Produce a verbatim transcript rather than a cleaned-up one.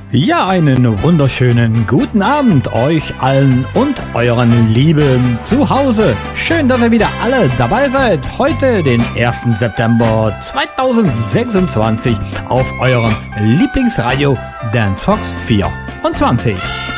Ja, einen wunderschönen guten Abend euch allen und euren Lieben zu Hause. Schön, dass ihr wieder alle dabei seid. Heute, den ersten September zweitausendsechsundzwanzig, auf eurem Lieblingsradio Dancefox vierundzwanzig.